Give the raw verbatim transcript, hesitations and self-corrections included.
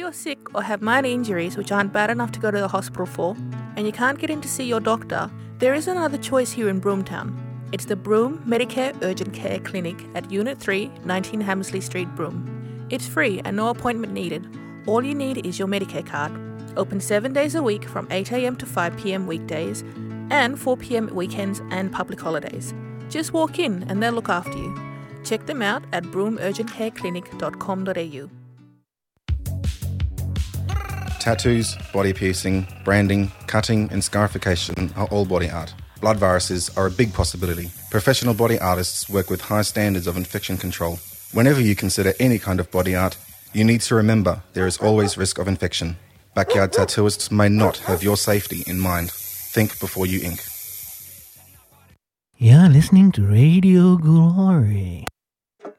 you're sick or have minor injuries which aren't bad enough to go to the hospital for, and you can't get in to see your doctor, there is another choice here in Broomtown. It's the Broome Medicare Urgent Care Clinic at Unit three, nineteen Hammersley Street, Broome. It's free and no appointment needed. All you need is your Medicare card. Open seven days a week from eight a.m. to five p.m. weekdays and four p.m. weekends and public holidays. Just walk in and they'll look after you. Check them out at broome urgent care clinic dot com dot a u. Tattoos, body piercing, branding, cutting and scarification are all body art. Blood viruses are a big possibility. Professional body artists work with high standards of infection control. Whenever you consider any kind of body art, you need to remember there is always risk of infection. Backyard tattooists may not have your safety in mind. Think before you ink. You're listening to Radio Glory.